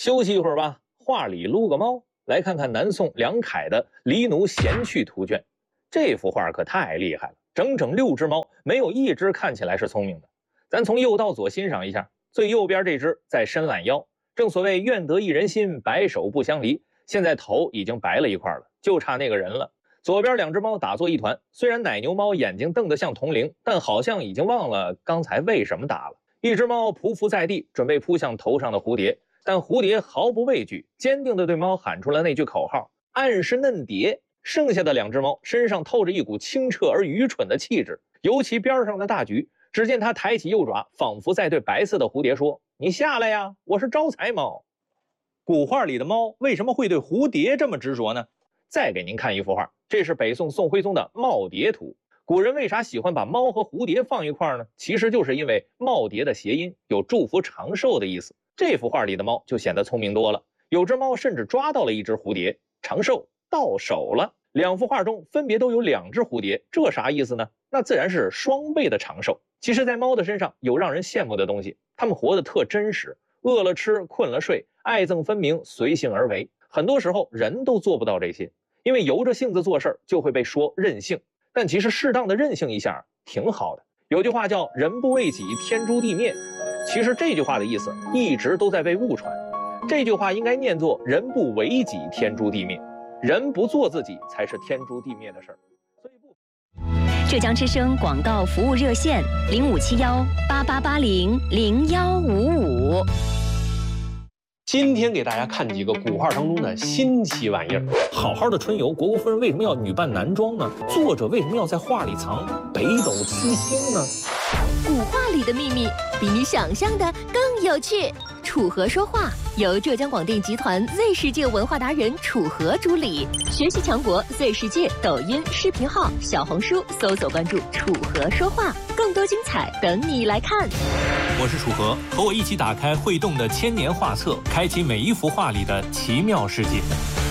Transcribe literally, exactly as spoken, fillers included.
休息一会儿吧，画里撸个猫，来看看南宋梁楷的《黎奴闲趣图卷》。这幅画可太厉害了，整整六只猫，没有一只看起来是聪明的。咱从右到左欣赏一下，最右边这只在伸懒腰，正所谓愿得一人心，白首不相离。现在头已经白了一块了，就差那个人了。左边两只猫打作一团，虽然奶牛猫眼睛瞪得像铜铃，但好像已经忘了刚才为什么打了。一只猫匍匐在地，准备扑向头上的蝴蝶，但蝴蝶毫不畏惧，坚定地对猫喊出了那句口号：暗是嫩蝶。剩下的两只猫身上透着一股清澈而愚蠢的气质，尤其边上的大橘，只见它抬起右爪，仿佛在对白色的蝴蝶说：你下来呀，我是招财猫。古画里的猫为什么会对蝴蝶这么执着呢？再给您看一幅画，这是北宋宋徽宗的《耄蝶图》。古人为啥喜欢把猫和蝴蝶放一块呢？其实就是因为耄蝶的谐音有祝福长寿的意思。这幅画里的猫就显得聪明多了，有只猫甚至抓到了一只蝴蝶，长寿到手了。两幅画中分别都有两只蝴蝶，这啥意思呢？那自然是双倍的长寿。其实在猫的身上有让人羡慕的东西，它们活得特真实，饿了吃，困了睡，爱憎分明，随性而为。很多时候人都做不到这些，因为由着性子做事就会被说任性。但其实适当的任性一下挺好的。有句话叫人不为己，天诛地灭。其实这句话的意思一直都在被误传，这句话应该念作人不为己，天诛地灭。人不做自己才是天诛地灭的事儿。所以不。 浙江之声广告服务热线零五七幺八八八零零幺五五。 今天给大家看几个古画当中的新奇玩意儿。 好好的春游，国国夫人为什么要女扮男装呢？作者为什么要在画里藏北斗七星呢？ 古画里的秘密比你想象的更有趣。楚河说话由浙江广电集团 Z 世界文化达人楚河主理，学习强国 Z 世界抖音视频号、小红书搜索关注楚河说话，更多精彩等你来看。 我是楚河，和我一起打开会动的千年画册，开启每一幅画里的奇妙世界。